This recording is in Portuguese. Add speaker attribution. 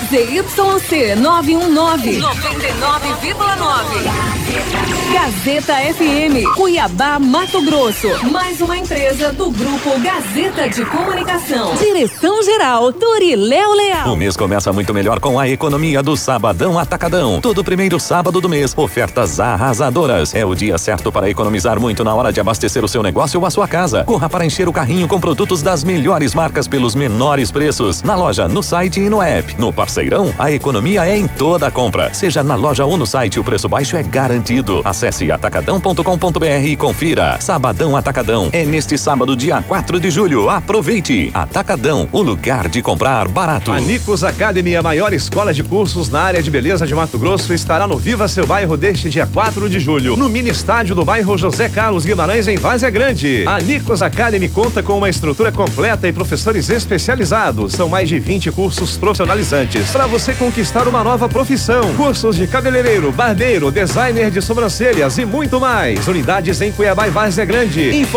Speaker 1: ZYC 919, 99,9. Gazeta FM, Cuiabá, Mato Grosso. Mais uma empresa do Grupo Gazeta de Comunicação. Direção-geral, Turiléo Leal.
Speaker 2: O mês começa muito melhor com a economia do Sabadão Atacadão. Todo primeiro sábado do mês, ofertas arrasadoras. É o dia certo para economizar muito na hora de abastecer o seu negócio ou a sua casa. Corra para encher o carrinho com produtos das melhores marcas pelos menores preços. Na loja, no site e no app. No Parceirão, a economia é em toda a compra. Seja na loja ou no site, o preço baixo é garantido. Acesse atacadão.com.br e confira. Sabadão Atacadão é neste sábado, dia 4 de julho. Aproveite. Atacadão, o lugar de comprar barato.
Speaker 3: A Nicos Academy, a maior escola de cursos na área de beleza de Mato Grosso, estará no Viva Seu Bairro deste dia 4 de julho, no mini estádio do bairro José Carlos Guimarães, em Várzea Grande. A Nicos Academy conta com uma estrutura completa e professores especializados. São mais de 20 cursos profissionalizantes para você conquistar uma nova profissão. Cursos de cabeleireiro, barbeiro, designer de sobrancelhas e muito mais. Unidades em Cuiabá e Várzea Grande.